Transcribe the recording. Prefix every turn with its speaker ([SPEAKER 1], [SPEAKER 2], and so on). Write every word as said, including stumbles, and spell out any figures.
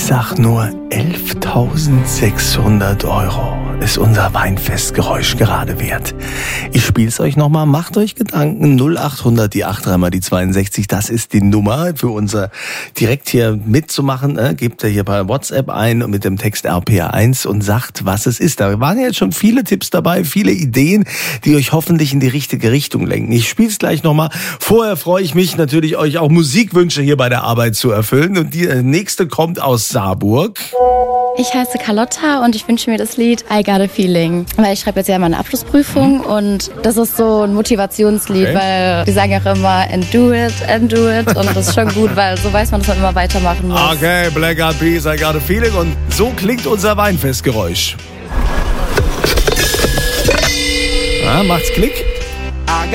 [SPEAKER 1] sag nur, elftausendsechshundert Euro ist unser Weinfestgeräusch gerade wert. Ich spiel's euch nochmal, macht euch Gedanken. null achthundert, die acht, dreimal die zweiundsechzig, das ist die Nummer für unser direkt hier mitzumachen. Ne? Gebt ihr hier bei WhatsApp ein mit dem Text R P R eins und sagt, was es ist. Da waren jetzt schon viele Tipps dabei, viele Ideen, die euch hoffentlich in die richtige Richtung lenken. Ich spiel's gleich nochmal. Vorher freue ich mich natürlich, euch auch Musikwünsche hier bei der Arbeit zu erfüllen. Und die nächste kommt aus Saarburg.
[SPEAKER 2] Ich heiße Carlotta und ich wünsche mir das Lied I Got a Feeling, weil ich schreibe jetzt ja meine Abschlussprüfung und das ist so ein Motivationslied, okay. Weil die sagen auch immer and do it, and do it und das ist schon gut, weil so weiß man, dass man immer weitermachen muss.
[SPEAKER 1] Okay, Black Eyed Peas, I Got a Feeling und so klingt unser Weinfestgeräusch. Ja, macht's Klick.